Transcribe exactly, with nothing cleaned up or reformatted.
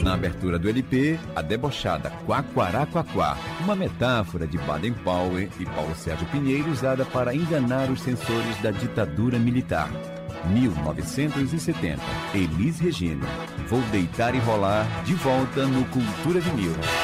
Na abertura do L P, a debochada Quaquaraquaquá, uma metáfora de Baden Powell e Paulo Sérgio Pinheiro usada para enganar os censores da ditadura militar. mil novecentos e setenta, Elis Regina, Vou Deitar e Rolar, de volta no Cultura Vinil.